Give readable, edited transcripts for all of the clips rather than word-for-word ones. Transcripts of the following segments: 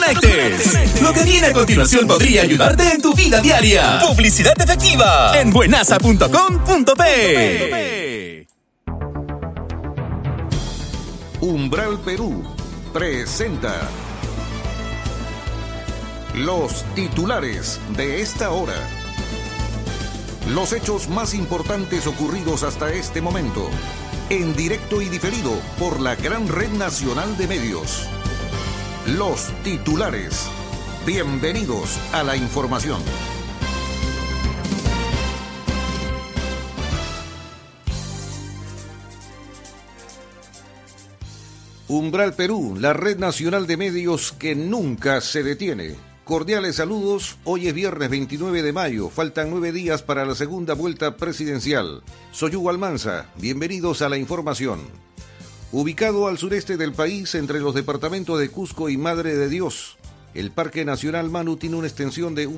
desconectes. Lo que viene a continuación podría ayudarte en tu vida diaria. Publicidad efectiva en buenaza.com.pe. Umbral Perú presenta los titulares de esta hora. Los hechos más importantes ocurridos hasta este momento, en directo y diferido por la gran red nacional de medios. Los titulares. Bienvenidos a la información. Umbral Perú, la red nacional de medios que nunca se detiene. Cordiales saludos, hoy es viernes 29 de mayo, faltan 9 días para la segunda vuelta presidencial. Soy Hugo Almanza, bienvenidos a la información. Ubicado al sureste del país, entre los departamentos de Cusco y Madre de Dios, el Parque Nacional Manu tiene una extensión de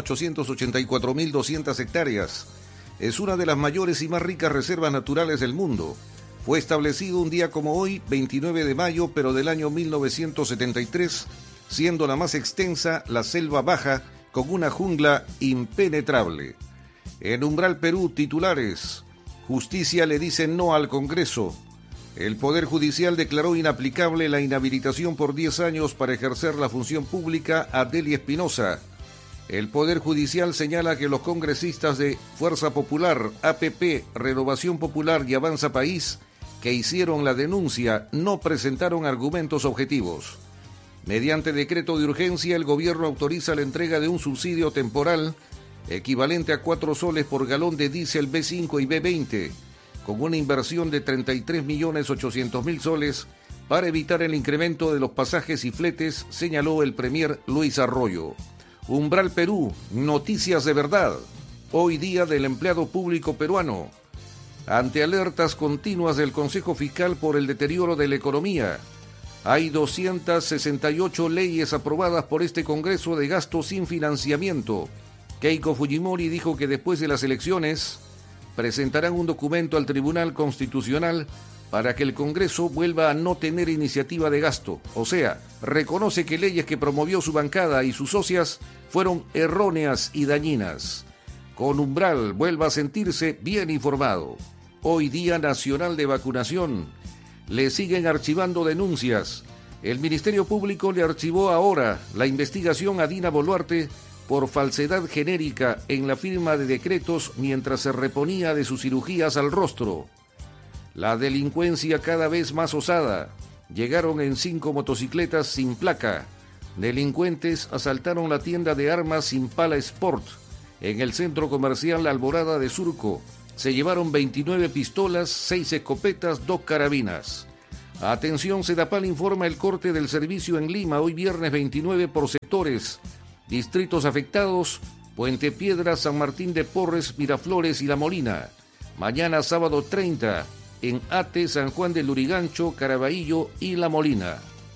1.884.200 hectáreas. Es una de las mayores y más ricas reservas naturales del mundo. Fue establecido un día como hoy, 29 de mayo, pero del año 1973, siendo la más extensa la selva baja, con una jungla impenetrable. En Umbral Perú, titulares. Justicia le dice no al Congreso. El Poder Judicial declaró inaplicable la inhabilitación por 10 años para ejercer la función pública a Delia Espinosa. El Poder Judicial señala que los congresistas de Fuerza Popular, APP, Renovación Popular y Avanza País, que hicieron la denuncia, no presentaron argumentos objetivos. Mediante decreto de urgencia, el gobierno autoriza la entrega de un subsidio temporal equivalente a 4 soles por galón de diésel B5 y B20, con una inversión de 33.800.000 soles para evitar el incremento de los pasajes y fletes, señaló el premier Luis Arroyo. Umbral Perú, noticias de verdad. Hoy día del empleado público peruano. Ante alertas continuas del Consejo Fiscal por el deterioro de la economía, hay 268 leyes aprobadas por este Congreso de gasto sin financiamiento. Keiko Fujimori dijo que después de las elecciones presentarán un documento al Tribunal Constitucional para que el Congreso vuelva a no tener iniciativa de gasto. O sea, reconoce que leyes que promovió su bancada y sus socias fueron erróneas y dañinas. Con Umbral vuelva a sentirse bien informado. Hoy Día Nacional de Vacunación. Le siguen archivando denuncias. El Ministerio Público le archivó ahora la investigación a Dina Boluarte por falsedad genérica en la firma de decretos mientras se reponía de sus cirugías al rostro. La delincuencia cada vez más osada. Llegaron en 5 motocicletas sin placa. Delincuentes asaltaron la tienda de armas Impala Sport en el centro comercial La Alborada de Surco. Se llevaron 29 pistolas, 6 escopetas, 2 carabinas. Atención, Sedapal informa el corte del servicio en Lima, hoy viernes 29 por sectores. Distritos afectados, Puente Piedra, San Martín de Porres, Miraflores y La Molina. Mañana sábado 30, en Ate, San Juan del Lurigancho, Caraballo y La Molina.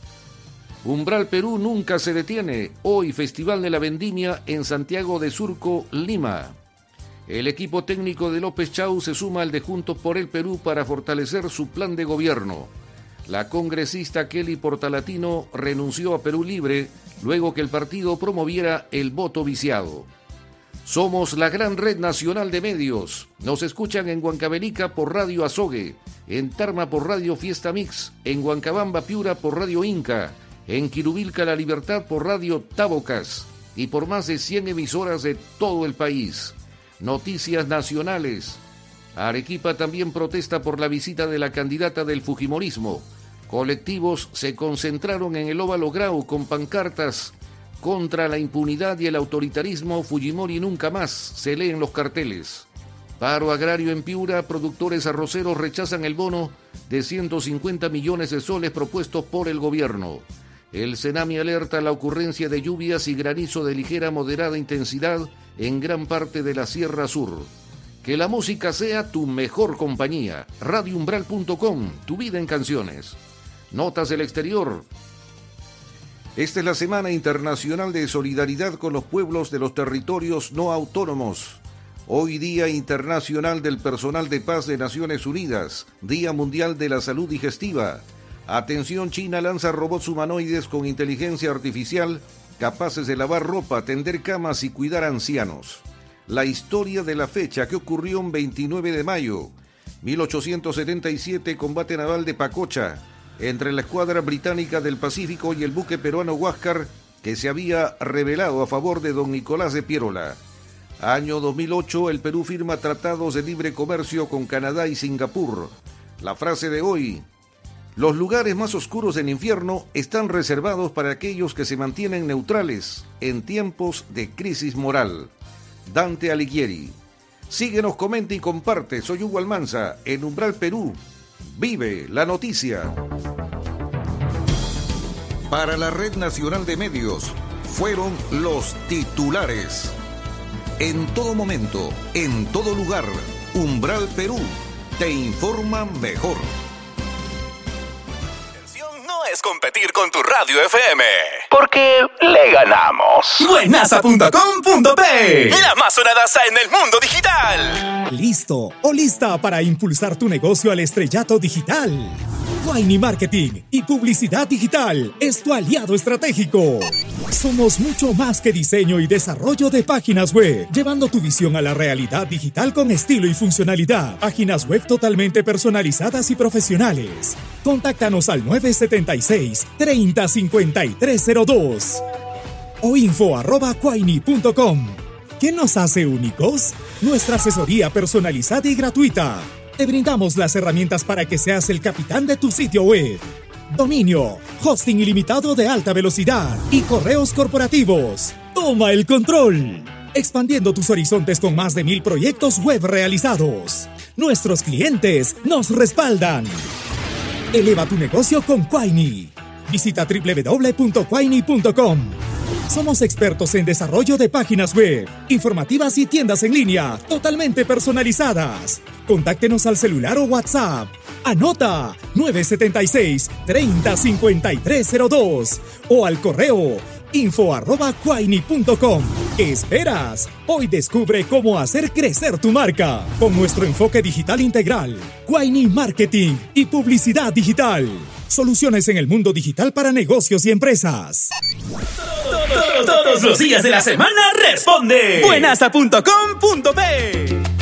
Umbral Perú nunca se detiene. Hoy Festival de la Vendimia en Santiago de Surco, Lima. El equipo técnico de López Chau se suma al de Juntos por el Perú para fortalecer su plan de gobierno. La congresista Kelly Portalatino renunció a Perú Libre luego que el partido promoviera el voto viciado. Somos la gran red nacional de medios. Nos escuchan en Huancavelica por Radio Azogue, en Tarma por Radio Fiesta Mix, en Huancabamba Piura por Radio Inca, en Quirubilca La Libertad por Radio Tabocas y por más de 100 emisoras de todo el país. Noticias nacionales. Arequipa también protesta por la visita de la candidata del fujimorismo. Colectivos se concentraron en el Óvalo Grau con pancartas contra la impunidad y el autoritarismo. Fujimori nunca más, se leen los carteles. Paro agrario en Piura, productores arroceros rechazan el bono de 150 millones de soles propuestos por el gobierno. El Senami alerta la ocurrencia de lluvias y granizo de ligera a moderada intensidad en gran parte de la Sierra Sur. Que la música sea tu mejor compañía. Radioumbral.com, tu vida en canciones. Notas del exterior. Esta es la Semana Internacional de Solidaridad con los pueblos de los territorios no autónomos. Hoy Día Internacional del Personal de Paz de Naciones Unidas, Día Mundial de la Salud Digestiva. Atención, China lanza robots humanoides con inteligencia artificial capaces de lavar ropa, tender camas y cuidar ancianos. La historia de la fecha que ocurrió un 29 de mayo, 1877, combate naval de Pacocha, entre la escuadra británica del Pacífico y el buque peruano Huáscar, que se había rebelado a favor de don Nicolás de Piérola. Año 2008, el Perú firma tratados de libre comercio con Canadá y Singapur. La frase de hoy: los lugares más oscuros del infierno están reservados para aquellos que se mantienen neutrales en tiempos de crisis moral. Dante Alighieri. Síguenos, comenta y comparte. Soy Hugo Almanza, en Umbral Perú. Vive la noticia. Para la Red Nacional de Medios, fueron los titulares. En todo momento, en todo lugar, Umbral Perú te informa mejor. No es competir con tu radio FM, porque le ganamos. Buenaza.com.p, la más sonadaza en el mundo digital. ¿Listo o lista para impulsar tu negocio al estrellato digital? Quaini Marketing y Publicidad Digital es tu aliado estratégico. Somos mucho más que diseño y desarrollo de páginas web, llevando tu visión a la realidad digital con estilo y funcionalidad. Páginas web totalmente personalizadas y profesionales. Contáctanos al 976-305302 o info@quaini.com. ¿Qué nos hace únicos? Nuestra asesoría personalizada y gratuita. Te brindamos las herramientas para que seas el capitán de tu sitio web. Dominio, hosting ilimitado de alta velocidad y correos corporativos. Toma el control. Expandiendo tus horizontes con más de 1000 proyectos web realizados. Nuestros clientes nos respaldan. Eleva tu negocio con Quaini. Visita www.quaini.com. Somos expertos en desarrollo de páginas web, informativas y tiendas en línea, totalmente personalizadas. Contáctenos al celular o WhatsApp. Anota 976-305302 o al correo info@quaini.com. ¿Qué esperas? Hoy descubre cómo hacer crecer tu marca con nuestro enfoque digital integral. Quaini Marketing y Publicidad Digital. Soluciones en el mundo digital para negocios y empresas. Todos los días de la semana responde Buenaza.com.p.